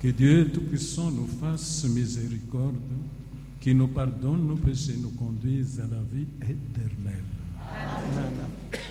Que Dieu Tout-Puissant nous fasse miséricorde, qui nous pardonne nos péchés, nous conduise à la vie éternelle. Amen.